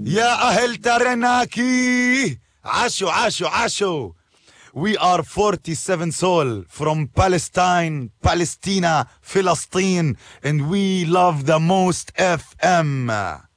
يا أهل ترناكي عاشو عاشو عاشو. We are 47 Soul from Palestine, Palestina, Philistine, and we love the most FM.